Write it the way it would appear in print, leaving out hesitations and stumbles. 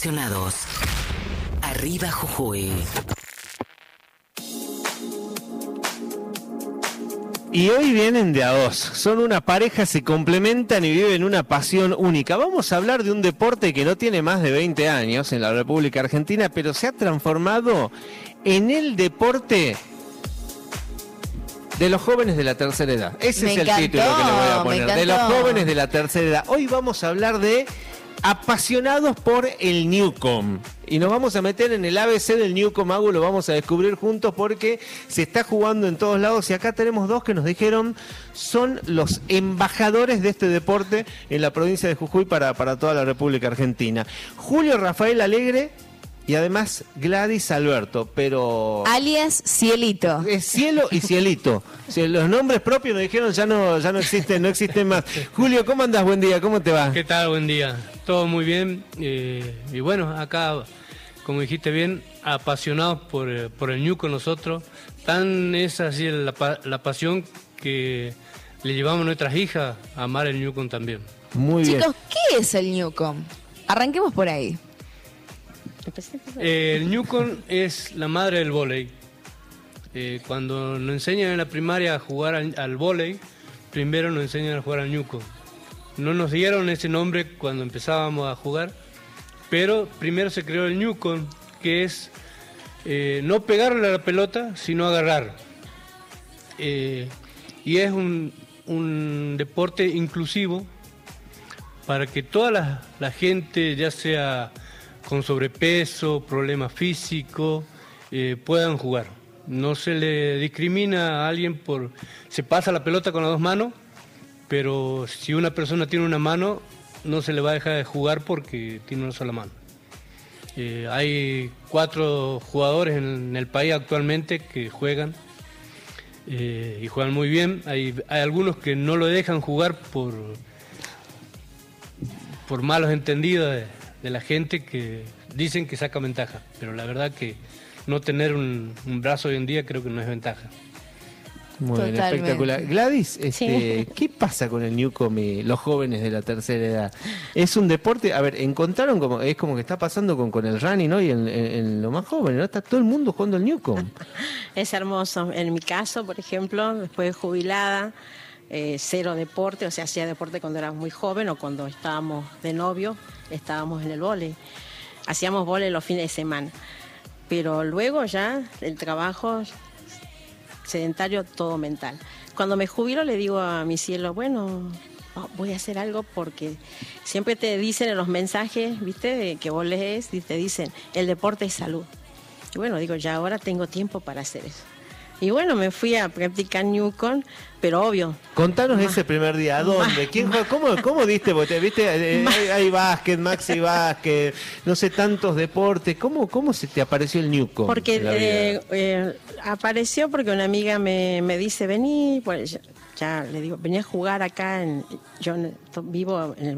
apasionados. Arriba Jujuy. Y hoy vienen de a dos, son una pareja, se complementan y viven una pasión única. Vamos a hablar de un deporte que no tiene más de 20 años en la República Argentina, pero se ha transformado en el deporte de los jóvenes de la tercera edad. Ese es el título que le voy a poner, de los jóvenes de la tercera edad. Hoy vamos a hablar de apasionados por el Newcomb. Y nos vamos a meter en el ABC del Newcomb, Agu, lo vamos a descubrir juntos porque se está jugando en todos lados y acá tenemos dos que nos dijeron son los embajadores de este deporte en la provincia de Jujuy para toda la República Argentina. Julio Rafael Alegre y además Gladys Alberto, pero... alias Cielito. Es Cielo y Cielito. Los nombres propios nos dijeron ya no existen más. Julio, ¿cómo andás? Buen día, ¿cómo te va? ¿Qué tal? Buen día. Todo muy bien. Y bueno, acá, como dijiste bien, apasionados por el Newcomb nosotros. Tan es así la pasión que le llevamos a nuestras hijas a amar el Newcomb también. Muy bien. Chicos, ¿qué es el Newcomb? Arranquemos por ahí. El Newcomb es la madre del vóley. Cuando nos enseñan en la primaria a jugar al vóley, primero nos enseñan a jugar al Newcomb. No nos dieron ese nombre cuando empezábamos a jugar, pero primero se creó el Newcomb, que es no pegarle a la pelota, sino agarrar. Y es un deporte inclusivo para que toda la gente, ya sea con sobrepeso, problemas físicos, puedan jugar. No se le discrimina a alguien se pasa la pelota con las dos manos, pero si una persona tiene una mano, no se le va a dejar de jugar porque tiene una sola mano. Hay 4 jugadores en el país actualmente que juegan y juegan muy bien. Hay algunos que no lo dejan jugar por malos entendidos de la gente que dicen que saca ventaja, pero la verdad que no tener un brazo hoy en día creo que no es ventaja. Muy bien, espectacular. Gladys, ¿qué pasa con el Newcomb y los jóvenes de la tercera edad? Es un deporte, a ver, encontraron es como que está pasando con el running, ¿no? Y en lo más joven, ¿no? Está todo el mundo jugando al Newcomb. Es hermoso. En mi caso, por ejemplo, después de jubilada, cero deporte, o sea, hacía deporte cuando era muy joven o cuando estábamos de novio, estábamos en el vóley. Hacíamos vóley los fines de semana. Pero luego ya el trabajo sedentario, todo mental. Cuando me jubilo le digo a mi cielo, bueno, voy a hacer algo porque siempre te dicen en los mensajes, ¿viste? Que vos lees y te dicen, el deporte es salud. Y bueno, digo, ya ahora tengo tiempo para hacer eso. Y bueno, me fui a practicar Newcomb, pero obvio. Contanos ese primer día, ¿a dónde? ¿Quién fue? ¿Cómo diste? ¿Viste? Hay básquet, maxi básquet, no sé, tantos deportes. ¿Cómo se te apareció el Newcomb? Porque apareció porque una amiga me dice, vení, pues ya le digo, vení a jugar acá, yo vivo en el